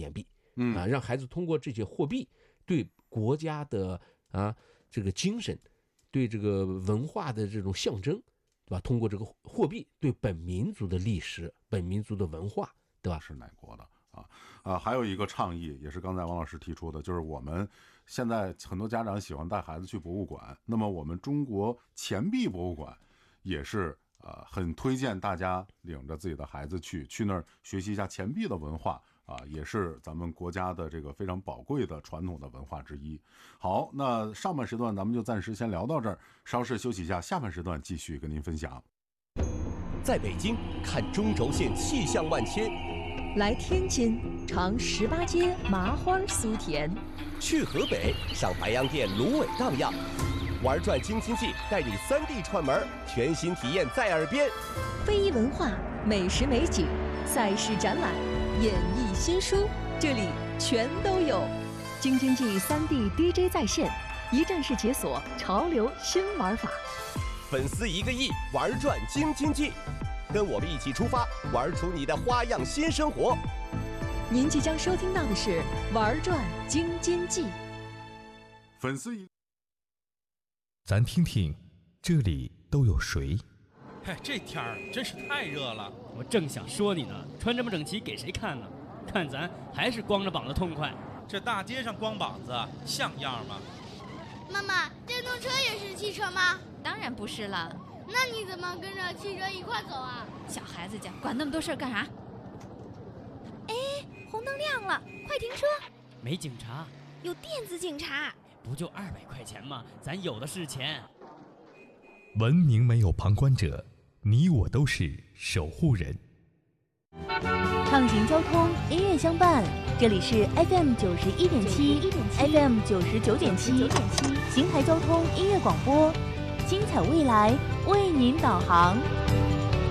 年币，让孩子通过这些货币对国家的这个精神，对这个文化的这种象征，对吧？通过这个货币对本民族的历史、本民族的文化，对吧？ 是哪国的还有一个倡议，也是刚才王老师提出的，就是我们现在很多家长喜欢带孩子去博物馆，那么我们中国钱币博物馆也是很推荐大家领着自己的孩子去那儿学习一下钱币的文化也是咱们国家的这个非常宝贵的传统的文化之一。好，那上半时段咱们就暂时先聊到这儿，稍事休息一下，下半时段继续跟您分享。 在北京看中轴线气象万千， 来天津尝18街麻花酥甜， 去河北上白洋淀芦苇荡漾，玩转京津冀带你3D 串门，全新体验在耳边。 非遗文化、美食美景、赛事展览、演艺新书，这里全都有。京津冀3D DJ 在线，一站式解锁潮流新玩法。 粉丝1个亿，玩转京津冀，跟我们一起出发，玩出你的花样新生活。 您即将收听到的是玩转京津冀。 粉丝1， 咱听听这里都有谁？ 嘿，这天儿真是太热了， 我正想说你呢，穿这么整齐给谁看呢？看咱还是光着膀子痛快。 这大街上光膀子像样吗？ 妈妈，电动车也是汽车吗？ 当然不是了。 那你怎么跟着汽车一块走啊？ 小孩子家管那么多事儿干啥？哎，红灯亮了，快停车！ 没警察， 有电子警察。 不就200块钱吗？咱有的是钱。 文明没有旁观者，你我都是守护人。 畅行交通，音乐相伴，这里是 FM 91.7 FM 99.7邢台交通音乐广播，精彩未来为您导航。